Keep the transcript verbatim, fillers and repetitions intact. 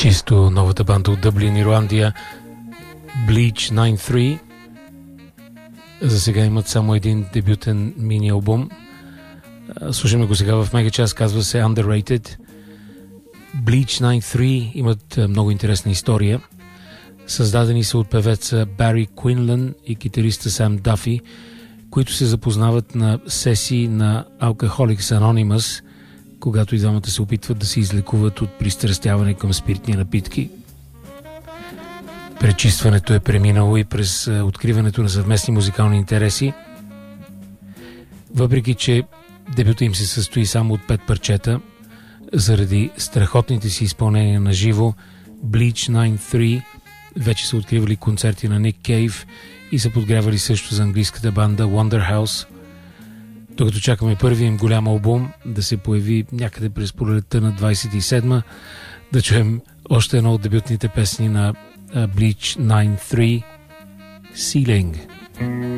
Чисто новата банда от Дъблин, Ирландия, Bleach деветдесет и три. За сега имат само един дебютен мини-албум. Слушаме го сега в мегачас, казва се Underrated. Bleach деветдесет и три имат много интересна история. Създадени са от певеца Бари Куинлан и китариста Сам Дафи, които се запознават на сесии на Alcoholics Anonymous, когато и двамата се опитват да се излекуват от пристрастяване към спиртни напитки. Пречистването е преминало и през откриването на съвместни музикални интереси. Въпреки че дебюта им се състои само от пет парчета, заради страхотните си изпълнения на живо, Bleach деветдесет и три вече са откривали концерти на Ник Кейв и са подгрявали също за английската банда Wonderhouse. Докато чакаме първия им голям албум да се появи някъде през пролетта на двадесет и седма, да чуем още едно от дебютните песни на Bleach деветдесет и три, Ceiling.